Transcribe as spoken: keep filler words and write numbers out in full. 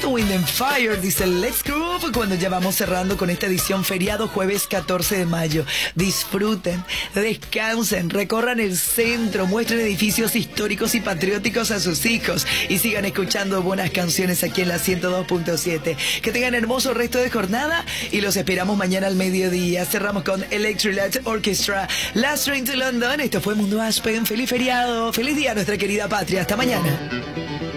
Earth, Wind and Fire, dice Let's Groove, cuando ya vamos cerrando con esta edición feriado jueves catorce de mayo. Disfruten, descansen, recorran el centro, muestren edificios históricos y patrióticos a sus hijos y sigan escuchando buenas canciones aquí en la ciento dos punto siete. Que tengan hermoso resto de jornada y los esperamos mañana al mediodía. Cerramos con Electric Light Orchestra, Last Train to London. Esto fue Mundo Aspen. Feliz feriado, feliz día a nuestra querida patria. Hasta mañana.